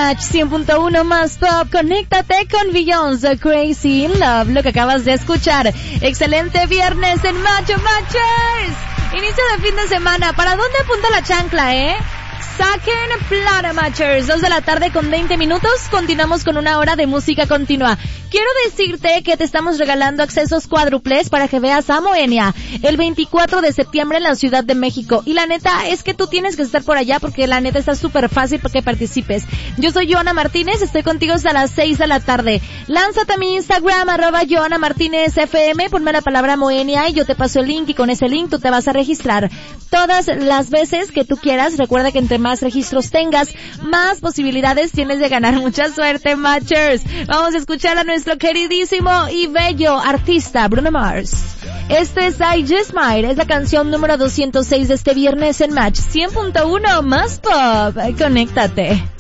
Match 100.1 más top. Conéctate con Beyoncé, Crazy in Love, lo que acabas de escuchar. Excelente viernes en Macho Matchers. Inicio de fin de semana. ¿Para dónde apunta la chancla, Saquen plana, Matchers. 2 de la tarde con 20 minutos. Continuamos con una hora de música continua. Quiero decirte que te estamos regalando accesos cuádruples para que veas a Moenia el 24 de septiembre en la Ciudad de México. Y la neta es que tú tienes que estar por allá porque la neta está súper fácil para que participes. Yo soy Joana Martínez, estoy contigo hasta las 6 de la tarde. Lánzate a mi Instagram, @JoanaMartínezFM, ponme la palabra Moenia y yo te paso el link y con ese link tú te vas a registrar todas las veces que tú quieras. Recuerda que entre más registros tengas, más posibilidades tienes de ganar. Mucha suerte, Matchers. Vamos a escuchar a nuestro queridísimo y bello artista Bruno Mars. Este es I Just Might, es la canción número 206 de este viernes en Match 100.1 más pop. Conéctate.